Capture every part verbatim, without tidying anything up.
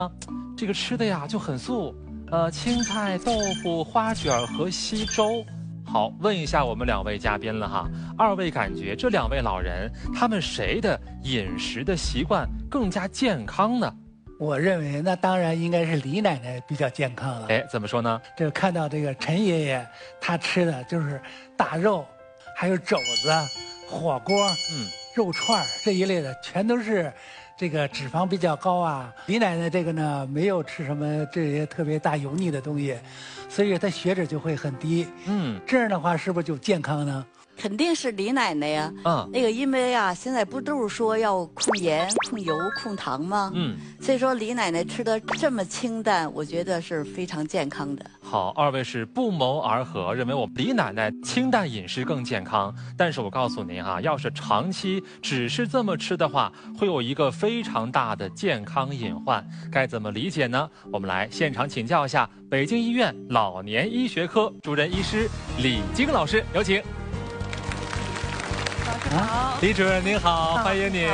这个吃的呀就很素，呃，青菜、豆腐、花卷和稀粥。好，问一下我们两位嘉宾了哈，二位感觉这两位老人他们谁的饮食的习惯更加健康呢？ 我认为那当然应该是李奶奶比较健康了。 哎，怎么说呢？ 这个看到这个陈爷爷，他吃的就是大肉，还有肘子、火锅、嗯、肉串这一类的，全都是这个脂肪比较高啊。李奶奶这个呢，没有吃什么这些特别大油腻的东西，所以她血脂就会很低。嗯，这样的话是不是就健康呢？ 肯定是李奶奶呀，嗯，那个因为呀、啊，现在不都是说要控盐、控油、控糖吗？嗯，所以说李奶奶吃的这么清淡，我觉得是非常健康的。 好，二位是不谋而合，认为我李奶奶清淡饮食更健康。但是我告诉您哈，要是长期只是这么吃的话，会有一个非常大的健康隐患。该怎么理解呢？我们来现场请教一下北京医院老年医学科主任医师李晶老师，有请。 好， 李主任您好，欢迎您。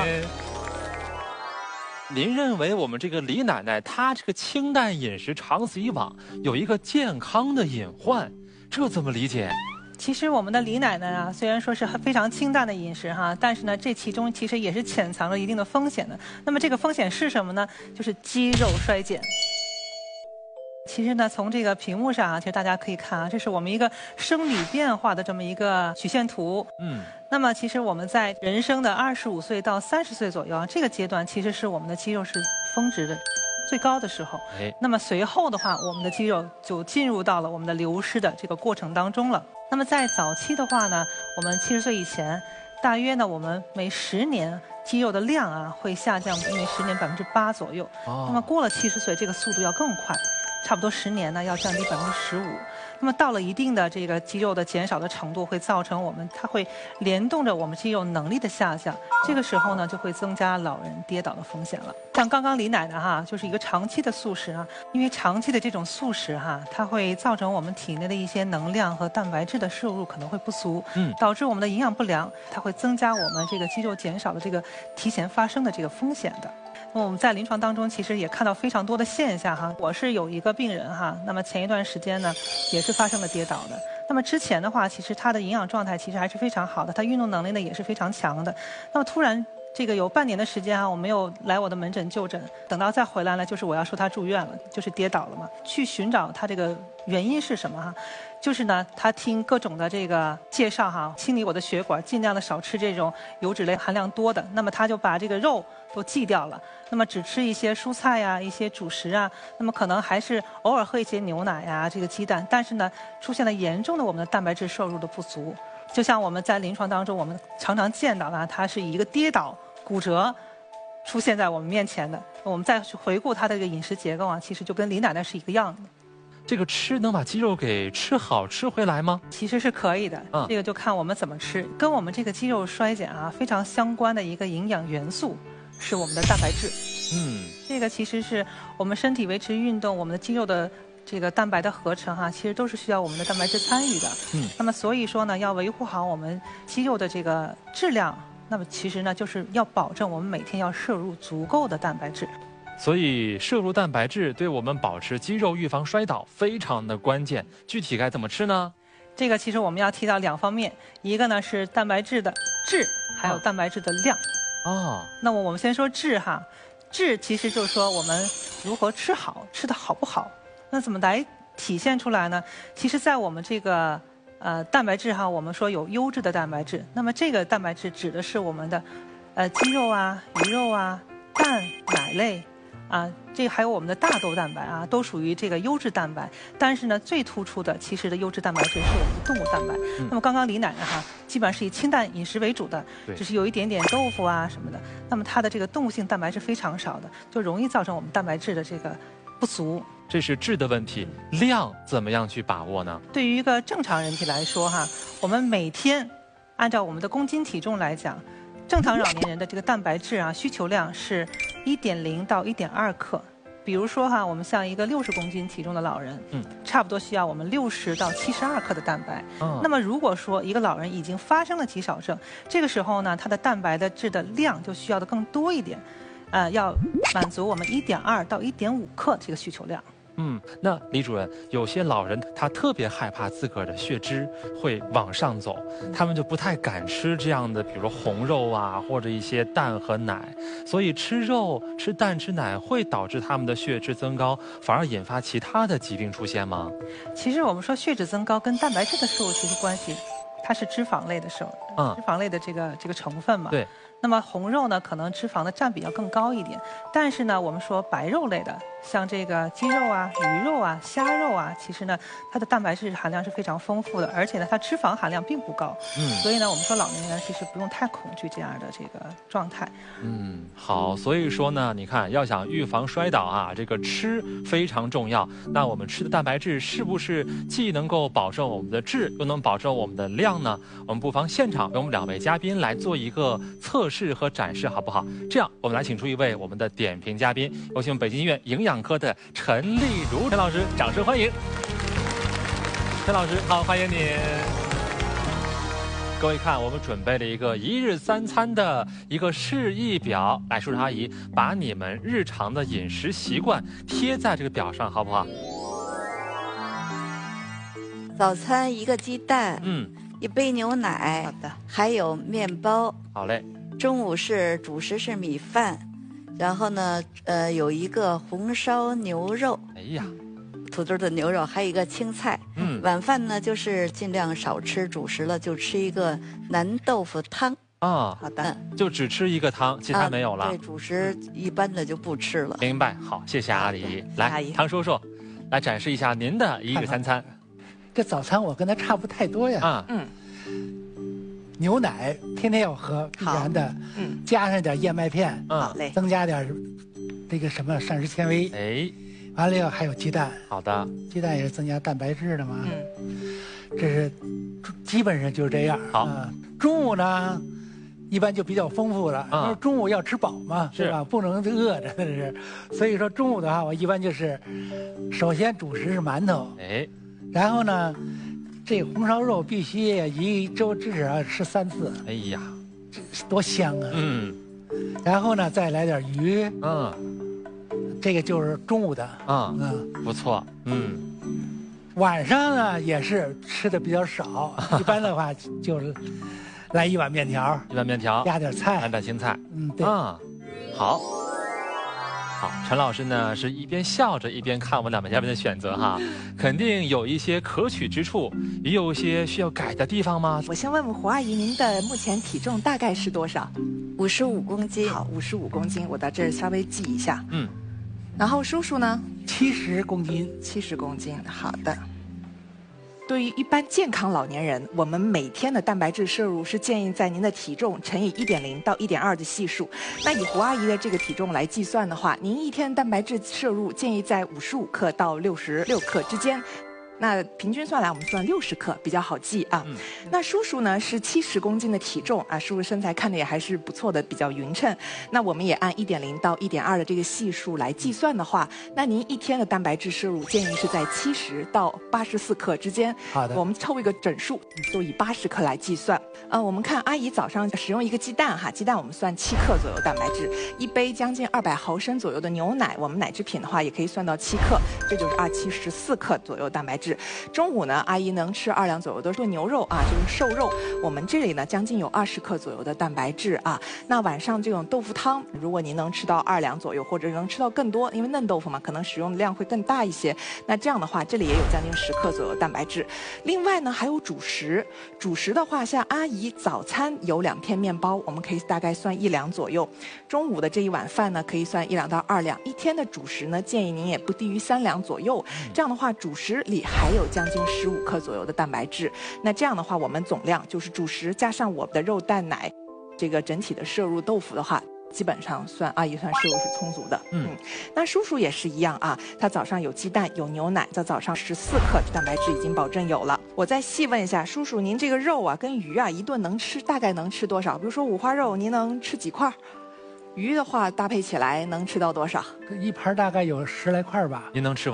您认为我们这个李奶奶她这个清淡饮食长此以往有一个健康的隐患，这怎么理解？ 其实我们的李奶奶啊，虽然说是非常清淡的饮食哈，但是呢，这其中其实也是潜藏了一定的风险的。那么这个风险是什么呢？就是肌肉衰减。其实呢，从这个屏幕上啊，其实大家可以看啊，这是我们一个生理变化的这么一个曲线图。嗯。那么其实我们在人生的二十五岁到三十岁左右啊，这个阶段其实是我们的肌肉是峰值的最高的时候。哎。那么随后的话，我们的肌肉就进入到了我们的流失的这个过程当中了。那么在早期的话呢，我们七十岁以前，大约呢我们每十年肌肉的量啊会下降每十年百分之八左右。哦。那么过了七十岁，这个速度要更快。差不多十年呢，要降低百分之十五。那么到了一定的这个肌肉的减少的程度，会造成我们它会联动着我们肌肉能力的下降。这个时候呢，就会增加老人跌倒的风险了。像刚刚李奶奶哈，就是一个长期的素食啊，因为长期的这种素食哈，它会造成我们体内的一些能量和蛋白质的摄入可能会不足，嗯，导致我们的营养不良，它会增加我们这个肌肉减少的这个提前发生的这个风险的。那么我们在临床当中其实也看到非常多的现象哈，我是有一个病人哈，那么前一段时间呢也是发生了跌倒的。那么之前的话，其实他的营养状态其实还是非常好的，他运动能力呢也是非常强的。那么突然这个有半年的时间啊，我没有来我的门诊就诊，等到再回来呢，就是我要说他住院了，就是跌倒了嘛。去寻找他这个原因是什么哈？就是呢，他听各种的这个介绍哈，清理我的血管，尽量的少吃这种油脂类含量多的。那么他就把这个肉都忌掉了，那么只吃一些蔬菜呀、一些主食啊，那么可能还是偶尔喝一些牛奶呀、这个鸡蛋，但是呢，出现了严重的我们的蛋白质摄入的不足。就像我们在临床当中，我们常常见到的，它是以一个跌倒、骨折出现在我们面前的。我们再去回顾它的这个饮食结构啊，其实就跟李奶奶是一个样的。 这个吃能把肌肉给吃好吃回来吗？ 其实是可以的，嗯、这个就看我们怎么吃。跟我们这个肌肉衰减啊非常相关的一个营养元素是我们的蛋白质。嗯，这个其实是我们身体维持运动，我们的肌肉的这个蛋白的合成哈、啊，其实都是需要我们的蛋白质参与的。嗯，那么所以说呢，要维护好我们肌肉的这个质量，那么其实呢就是要保证我们每天要摄入足够的蛋白质。 所以摄入蛋白质对我们保持肌肉、预防摔倒非常的关键。具体该怎么吃呢？ 这个其实我们要提到两方面，一个呢是蛋白质的质，还有蛋白质的量。哦。那么我们先说质哈，质其实就是说我们如何吃好，吃得好不好。那怎么来体现出来呢？其实，在我们这个呃蛋白质哈，我们说有优质的蛋白质。那么这个蛋白质指的是我们的呃鸡肉啊、鱼肉啊、蛋、奶类。啊，这还有我们的大豆蛋白啊，都属于这个优质蛋白。但是呢，最突出的其实的优质蛋白质是我们的动物蛋白。嗯、那么刚刚李奶奶哈，基本上是以清淡饮食为主的，只是有一点点豆腐啊什么的。那么它的这个动物性蛋白是非常少的，就容易造成我们蛋白质的这个不足。 这是质的问题，量怎么样去把握呢？ 对于一个正常人体来说哈，我们每天按照我们的公斤体重来讲。正常老年人的这个蛋白质啊需求量是一点零到一点二克，比如说哈，我们像一个六十公斤体重的老人，嗯，差不多需要我们六十到七十二克的蛋白。嗯，那么如果说一个老人已经发生了肌少症，这个时候呢，他的蛋白的质的量就需要的更多一点。 呃，要满足我们一点二到一点五克这个需求量。 嗯，那李主任，有些老人他特别害怕自个儿的血脂会往上走，他们就不太敢吃这样的，比如说红肉啊，或者一些蛋和奶，所以吃肉、吃蛋、吃奶会导致他们的血脂增高，反而引发其他的疾病出现吗？ 其实我们说血脂增高跟蛋白质的摄入其实关系，它是脂肪类的摄入，嗯、脂肪类的这个这个成分嘛。 对。 那么红肉呢，可能脂肪的占比要更高一点，但是呢，我们说白肉类的，像这个鸡肉啊、鱼肉啊、虾肉啊，其实呢，它的蛋白质含量是非常丰富的，而且呢，它脂肪含量并不高。嗯。所以呢，我们说老年人其实不用太恐惧这样的这个状态。 嗯，好，所以说呢，你看要想预防摔倒啊，这个吃非常重要。那我们吃的蛋白质是不是既能够保证我们的质，又能保证我们的量呢？我们不妨现场给我们两位嘉宾来做一个测试和展示，好不好？这样，我们来请出一位我们的点评嘉宾，有请北京医院营养科的陈丽如陈老师，掌声欢迎。陈老师好，欢迎您。各位看，我们准备了一个一日三餐的一个示意表，来，叔叔阿姨把你们日常的饮食习惯贴在这个表上，好不好？ 早餐一个鸡蛋， 嗯， 一杯牛奶， 好的， 还有面包。 好嘞。 中午是主食是米饭，然后呢，呃，有一个红烧牛肉。 哎呀。 土豆的牛肉，还有一个青菜。嗯，晚饭呢就是尽量少吃主食了，就吃一个南豆腐汤。 啊， 好的，嗯， 就只吃一个汤，其他没有了。 啊，对，主食一般的就不吃了。 明白，好，谢谢阿姨。来，唐叔叔，来展示一下您的一日三餐。 这早餐我跟他差不太多呀。啊，嗯，牛奶天天要喝，必然的。嗯，加上点燕麦片， 好嘞， 增加点这个什么膳食纤维。哎。完了以后还有鸡蛋， 好的， 鸡蛋也是增加蛋白质的嘛。嗯，这是基本上就是这样。 好，啊， 中午呢，一般就比较丰富了，因为中午要吃饱嘛，是吧？不能饿着，这是。所以说中午的话，我一般就是，首先主食是馒头，哎，然后呢，这红烧肉必须一周至少要吃三次。 哎呀， 多香啊！嗯，然后呢，再来点鱼，嗯。这个就是中午的啊，嗯，不错，嗯。 晚上呢也是吃的比较少，一般的话就是来一碗面条， 一碗面条， 加点菜， 来点青菜， 嗯，对， 啊，好，好，陈老师呢是一边笑着一边看我们两位嘉宾的选择哈，肯定有一些可取之处，也有一些需要改的地方吗？ 我先问问胡阿姨，您的目前体重大概是多少？ 五十五公斤。 好，五十五公斤，我到这儿稍微记一下。嗯。然后叔叔呢？ 七十公斤， 七十公斤，好的。对于一般健康老年人，我们每天的蛋白质摄入是建议在您的体重乘以一点零到一点二的系数。那以胡阿姨的这个体重来计算的话，您一天蛋白质摄入建议在五十五克到六十六克之间。那平均算来，我们算六十克比较好记啊。嗯、那叔叔呢是七十公斤的体重啊，叔叔身材看着也还是不错的，比较匀称。那我们也按一点零到一点二的这个系数来计算的话，那您一天的蛋白质摄入建议是在七十到八十四克之间。 好的， 我们凑一个整数，就以八十克来计算。呃，我们看阿姨早上使用一个鸡蛋哈，鸡蛋我们算七克左右蛋白质，一杯将近二百毫升左右的牛奶，我们奶制品的话也可以算到七克，这就是二七十四克左右蛋白质。中午呢，阿姨能吃二两左右的炖牛肉啊，就是瘦肉。我们这里呢，将近有二十克左右的蛋白质啊。那晚上这种豆腐汤，如果您能吃到二两左右，或者能吃到更多，因为嫩豆腐嘛，可能使用的量会更大一些。那这样的话，这里也有将近十克左右蛋白质。另外呢，还有主食。主食的话，像阿姨早餐有两片面包，我们可以大概算一两左右。中午的这一碗饭呢，可以算一两到二两。一天的主食呢，建议您也不低于三两左右。这样的话，主食里还有将近十五克左右的蛋白质。那这样的话，我们总量就是主食加上我们的肉蛋奶，这个整体的摄入豆腐的话，基本上算阿姨算摄入是充足的。嗯，那叔叔也是一样啊，他早上有鸡蛋有牛奶，在早上十四克蛋白质已经保证有了。我再细问一下叔叔，您这个肉啊跟鱼啊一顿能吃大概能吃多少？比如说五花肉，您能吃几块？鱼的话搭配起来能吃到多少？ 一盘大概有十来块吧。 您能吃完？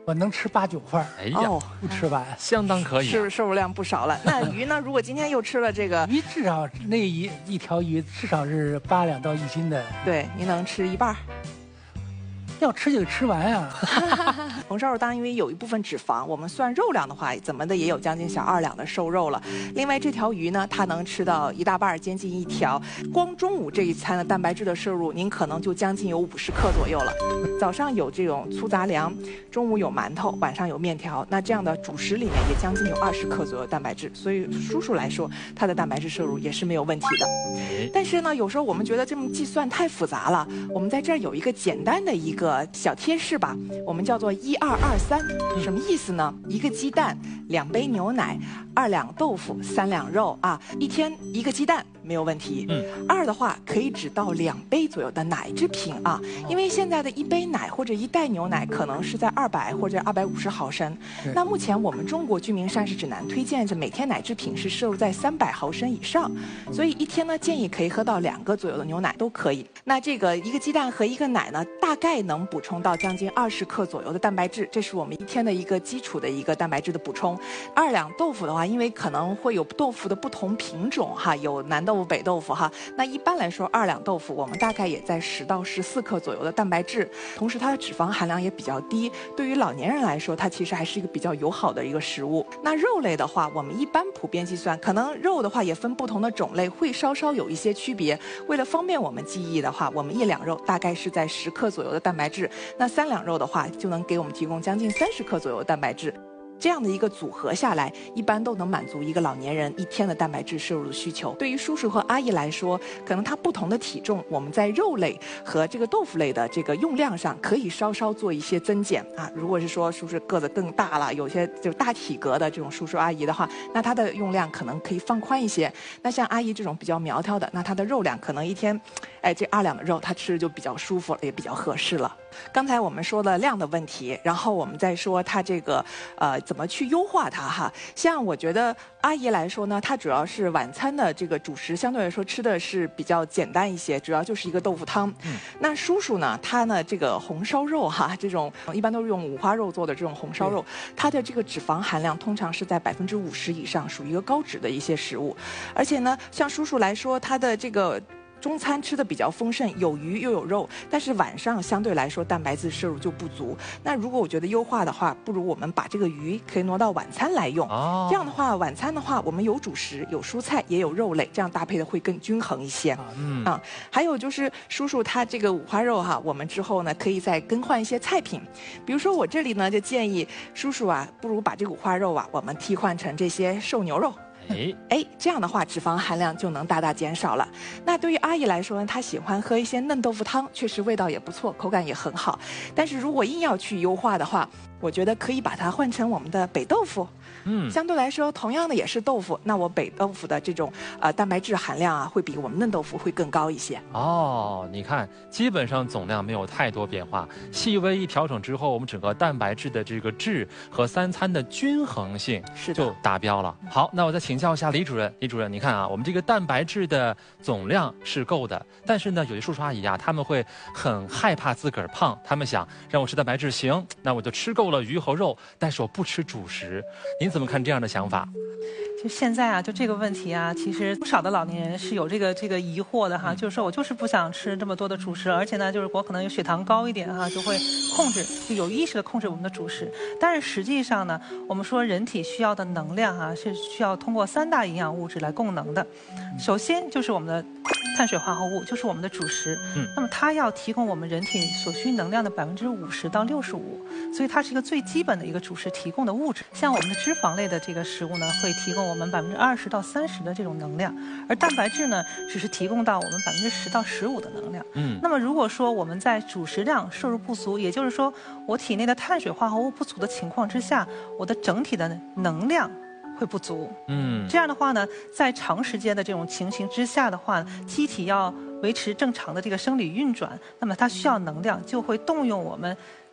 我能吃八九块。 哎呀， 不吃完， 相当可以， 是摄入量不少了。那鱼呢？如果今天又吃了这个鱼，至少那一一条鱼至少是八两到一斤的。 对，您能吃一半。 要吃就吃完呀、 啊。红烧肉当然因为有一部分脂肪，我们算肉量的话，怎么的也有将近小二两的瘦肉了。另外这条鱼呢，它能吃到一大半，接近一条。光中午这一餐的蛋白质的摄入，您可能就将近有五十克左右了。早上有这种粗杂粮，中午有馒头，晚上有面条，那这样的主食里面也将近有二十克左右蛋白质。所以叔叔来说，他的蛋白质摄入也是没有问题的。但是呢，有时候我们觉得这么计算太复杂了，我们在这儿有一个简单的一个小贴士吧，我们叫做一二二三，什么意思呢？一个鸡蛋，两杯牛奶，二两豆腐，三两肉啊，一天一个鸡蛋没有问题。嗯，二的话可以只到两杯左右的奶制品啊，因为现在的一杯奶或者一袋牛奶可能是在二百或者二百五十毫升，那目前我们中国居民膳食指南推荐着每天奶制品是摄入在三百毫升以上，所以一天呢建议可以喝到两个左右的牛奶都可以。那这个一个鸡蛋和一个奶呢，大概能补充到将近二十克左右的蛋白质，这是我们一天的一个基础的一个蛋白质的补充。二两豆腐的话，因为可能会有豆腐的不同品种哈，有南豆腐、北豆腐哈，那一般来说二两豆腐我们大概也在十到十四克左右的蛋白质，同时它的脂肪含量也比较低，对于老年人来说，它其实还是一个比较友好的一个食物。那肉类的话，我们一般普遍计算，可能肉的话也分不同的种类，会稍稍有一些区别。为了方便我们记忆的话，我们一两肉大概是在十克左右的蛋白质，那三两肉的话就能给我们提供将近三十克左右的蛋白质。这样的一个组合下来，一般都能满足一个老年人一天的蛋白质摄入的需求。对于叔叔和阿姨来说，可能他不同的体重，我们在肉类和这个豆腐类的这个用量上可以稍稍做一些增减啊。如果是说叔叔个子更大了，有些就大体格的这种叔叔阿姨的话，那他的用量可能可以放宽一些。那像阿姨这种比较苗条的，那他的肉量可能一天，哎，这二两的肉他吃就比较舒服了，也比较合适了。刚才我们说了量的问题，然后我们再说它这个呃怎么去优化它哈。像我觉得阿姨来说呢，她主要是晚餐的这个主食相对来说吃的是比较简单一些，主要就是一个豆腐汤。嗯、那叔叔呢，他呢这个红烧肉哈，这种一般都是用五花肉做的这种红烧肉，它的这个脂肪含量通常是在百分之五十以上，属于一个高脂的一些食物。而且呢，像叔叔来说，他的这个中餐吃的比较丰盛，有鱼又有肉，但是晚上相对来说蛋白质摄入就不足。那如果我觉得优化的话，不如我们把这个鱼可以挪到晚餐来用。哦、这样的话，晚餐的话我们有主食，有蔬菜，也有肉类，这样搭配的会更均衡一些。嗯啊，还有就是叔叔他这个五花肉哈，我们之后呢可以再更换一些菜品，比如说我这里呢就建议叔叔啊，不如把这个五花肉啊，我们替换成这些瘦牛肉。哎哎，这样的话脂肪含量就能大大减少了。那对于阿姨来说呢，她喜欢喝一些嫩豆腐汤，确实味道也不错，口感也很好。但是如果硬要去优化的话，我觉得可以把它换成我们的北豆腐。嗯，相对来说，同样的也是豆腐，那我北豆腐的这种呃蛋白质含量啊，会比我们嫩豆腐会更高一些。 哦，你看，基本上总量没有太多变化，细微一调整之后，我们整个蛋白质的这个质和三餐的均衡性就达标了。好，那我再请教一下李主任，李主任，你看啊，我们这个蛋白质的总量是够的，但是呢，有些叔叔阿姨啊，他们会很害怕自个儿胖，他们想让我吃蛋白质行，那我就吃够了鱼和肉，但是我不吃主食。您怎么看这样的想法？ 就现在啊，就这个问题啊，其实不少的老年人是有这个这个疑惑的哈，嗯、就是说我就是不想吃这么多的主食，而且呢，就是我可能有血糖高一点哈，就会控制，就有意识的控制我们的主食。但是实际上呢，我们说人体需要的能量啊，是需要通过三大营养物质来供能的。首先就是我们的碳水化合物，就是我们的主食。嗯，那么它要提供我们人体所需能量的百分之五十到六十五，所以它是一个最基本的一个主食提供的物质。像我们的脂肪类的这个食物呢，会提供我们百分之二十到三十的这种能量，而蛋白质呢，只是提供到我们百分之十到十五的能量。嗯，那么如果说我们在主食量摄入不足，也就是说我体内的碳水化合物不足的情况之下，我的整体的能量会不足。嗯，这样的话呢，在长时间的这种情形之下的话，机体要维持正常的这个生理运转，那么它需要能量，就会动用我们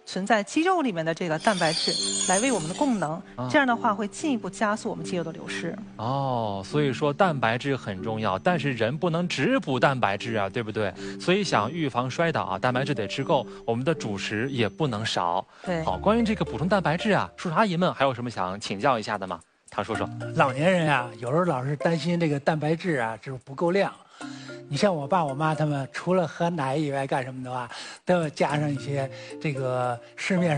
存在肌肉里面的这个蛋白质来为我们的供能，啊、这样的话会进一步加速我们肌肉的流失。 哦，所以说蛋白质很重要，但是人不能只补蛋白质啊，对不对？所以想预防摔倒啊，蛋白质得吃够，我们的主食也不能少。 对， 好，关于这个补充蛋白质啊，叔叔阿姨们还有什么想请教一下的吗？唐叔叔， 老年人啊，有时候老是担心这个蛋白质啊，就是不够量。你像我爸我妈他们，除了喝奶以外干什么的话，都要加上一些这个市面上